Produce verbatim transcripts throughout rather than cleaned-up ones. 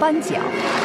颁奖。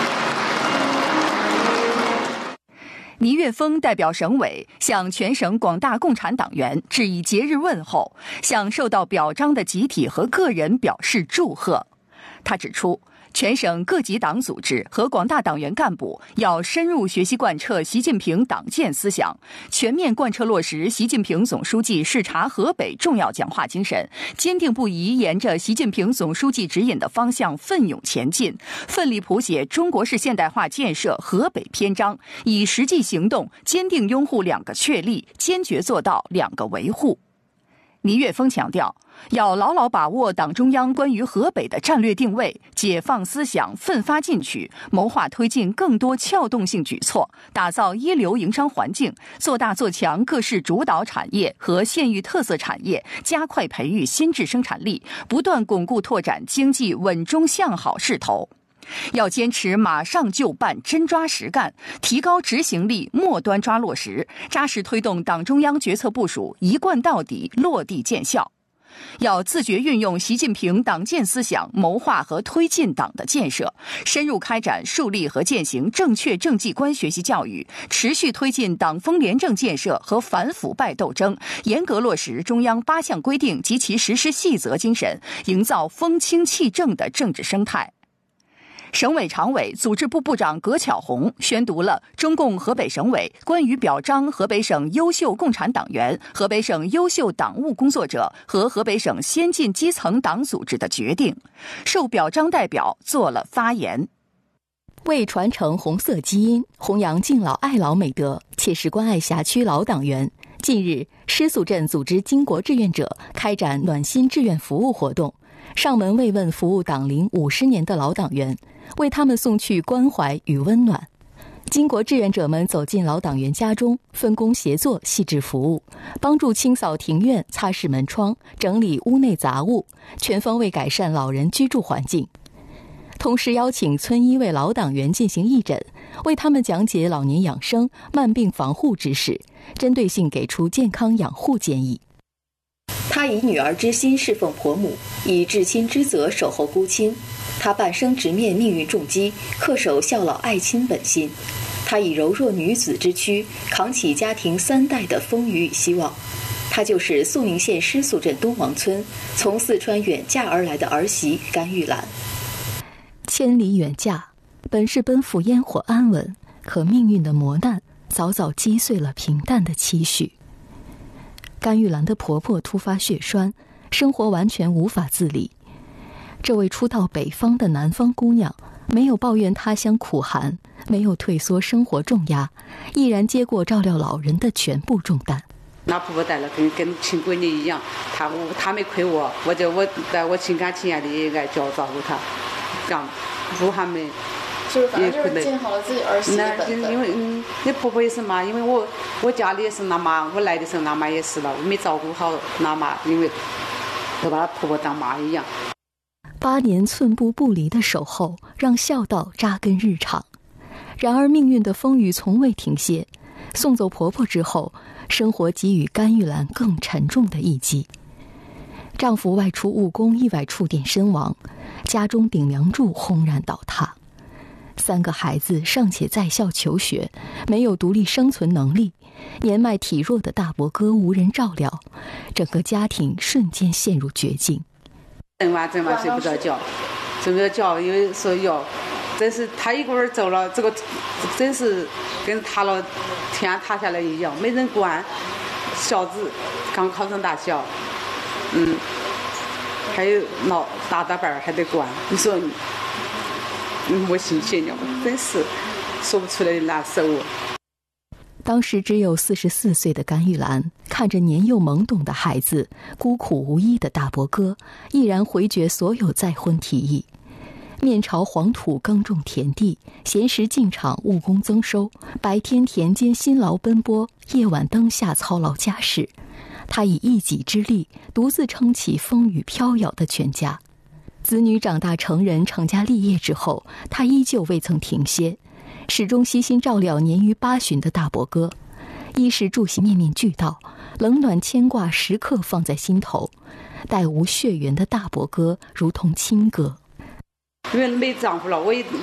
倪岳峰代表省委向全省广大共产党员致以节日问候，向受到表彰的集体和个人表示祝贺。他指出，全省各级党组织和广大党员干部要深入学习贯彻习近平党建思想，全面贯彻落实习近平总书记视察河北重要讲话精神，坚定不移沿着习近平总书记指引的方向奋勇前进，奋力谱写中国式现代化建设河北篇章，以实际行动坚定拥护两个确立，坚决做到两个维护。倪岳峰强调，要牢牢把握党中央关于河北的战略定位，解放思想，奋发进取，谋划推进更多撬动性举措，打造一流营商环境，做大做强各市主导产业和县域特色产业，加快培育新质生产力，不断巩固拓展经济稳中向好势头。要坚持马上就办，真抓实干，提高执行力，末端抓落实，扎实推动党中央决策部署一贯到底，落地见效。要自觉运用习近平党建思想，谋划和推进党的建设，深入开展树立和践行正确政绩观学习教育，持续推进党风廉政建设和反腐败斗争，严格落实中央八项规定及其实施细则精神，营造风清气正的政治生态。省委常委、组织部部长葛巧红宣读了中共河北省委关于表彰河北省优秀共产党员、河北省优秀党务工作者和河北省先进基层党组织的决定。受表彰代表做了发言。 为传承红色基因，弘扬敬老爱老美德，切实关爱辖区老党员，近日，施宿镇组织巾帼志愿者开展暖心志愿服务活动，上门慰问服务党龄五十年的老党员，为他们送去关怀与温暖。巾帼志愿者们走进老党员家中，分工协作，细致服务，帮助清扫庭院、擦拭门窗、整理屋内杂物，全方位改善老人居住环境。同时邀请村医为老党员进行义诊，为他们讲解老年养生、慢病防护知识，针对性给出健康养护建议。 他以女儿之心侍奉婆母，以至亲之责守候孤亲。他半生直面命运重击，恪守孝老爱亲本心。他以柔弱女子之躯，扛起家庭三代的风雨与希望。她就是肃宁县施宿镇东王村从四川远嫁而来的儿媳甘玉兰。 千里远嫁，本是奔赴烟火安稳，可命运的磨难早早击碎了平淡的期许。甘玉兰的婆婆突发血栓，生活完全无法自理。这位初到北方的南方姑娘，没有抱怨他乡苦寒，没有退缩生活重压，毅然接过照料老人的全部重担。 那婆婆带了跟跟亲闺女一样，她她没亏我，我就我在我心甘情愿的爱照照顾她，这样不还没。 就是反正就是尽好了自己儿媳的本分。 因为嗯，你婆婆也是嘛，因为我我家里也是那妈，我来的时候那妈也是了，我没照顾好那妈，因为我把她婆婆当妈一样。 八年寸步不离的守候，让孝道扎根日常。然而命运的风雨从未停歇，送走婆婆之后，生活给予甘玉兰更沉重的一击。丈夫外出务工意外触电身亡，家中顶梁柱轰然倒塌。三个孩子尚且在校求学，没有独立生存能力，年迈体弱的大伯哥无人照料，整个家庭瞬间陷入绝境。 整晚整晚睡不着觉，睡不着觉，因为说要，真是他一个人走了，这个真是跟塌了天塌下来一样，没人管。小子刚考上大学，嗯，还有老大大班还得管，你说你。我心血了，真是说不出来的难受。 当时只有四十四岁的甘玉兰，看着年幼懵懂的孩子，孤苦无依的大伯哥，毅然回绝所有再婚提议，面朝黄土耕种田地，闲时进场务工增收，白天田间辛劳奔波，夜晚灯下操劳家事。他以一己之力，独自撑起风雨飘摇的全家。子女长大成人，成家立业之后，他依旧未曾停歇，始终悉心照料年逾八旬的大伯哥，衣食住行面面俱到，冷暖牵挂时刻放在心头。带无血缘的大伯哥如同亲哥。 因为没丈夫了，我也